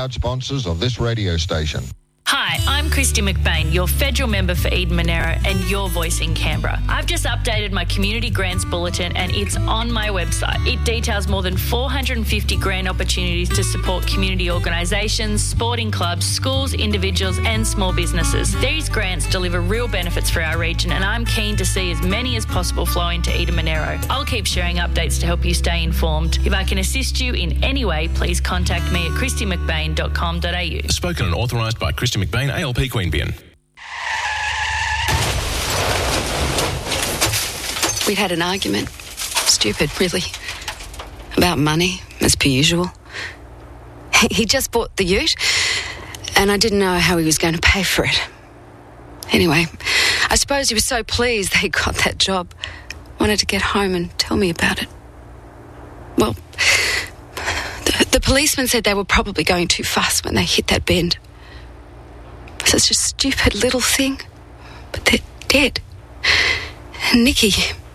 proud sponsors of this radio station. Hi, I'm Christy McBain, your federal member for Eden Monaro and your voice in Canberra. I've just updated my Community Grants Bulletin and it's on my website. It details more than 450 grant opportunities to support community organisations, sporting clubs, schools, individuals and small businesses. These grants deliver real benefits for our region and I'm keen to see as many as possible flow into Eden Monaro. I'll keep sharing updates to help you stay informed. If I can assist you in any way, please contact me at christymcbain.com.au. Spoken and authorised by Christy McBain, ALP Queanbeyan. We'd had an argument. Stupid, really. About money, as per usual. He just bought the ute, and I didn't know how he was going to pay for it. Anyway, I suppose he was so pleased that he got that job. Wanted to get home and tell me about it. Well, the policeman said they were probably going too fast when they hit that bend. Such a stupid little thing. But they're dead. And Nikki.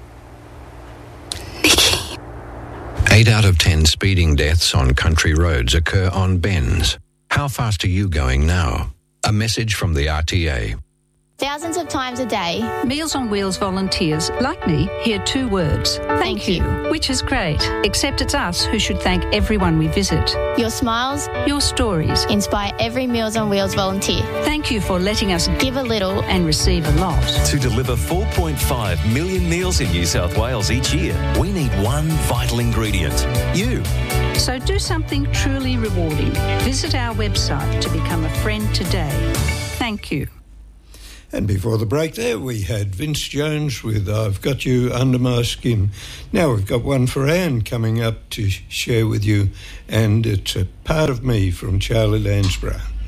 8 out of 10 speeding deaths on country roads occur on bends. How fast are you going now? A message from the RTA. Thousands of times a day, Meals on Wheels volunteers, like me, hear 2 words. Thank you. Which is great, except it's us who should thank everyone we visit. Your smiles, your stories inspire every Meals on Wheels volunteer. Thank you for letting us give a little and receive a lot. To deliver 4.5 million meals in New South Wales each year, we need one vital ingredient: you. So do something truly rewarding. Visit our website to become a friend today. Thank you. And before the break there, we had Vince Jones with I've Got You Under My Skin. Now we've got one for Anne coming up to share with you, and it's a Part of Me from Charlie Lansborough.